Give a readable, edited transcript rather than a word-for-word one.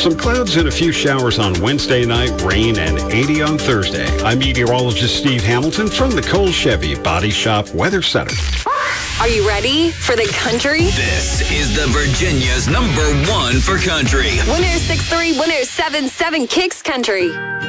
Some clouds and a few showers on Wednesday night, rain and 80 on Thursday. I'm meteorologist Steve Hamilton from the Cole Chevy Body Shop Weather Center. Are you ready for the country? This is the Virginia's #1 for country. 106.3, 107.7 Kicks Country.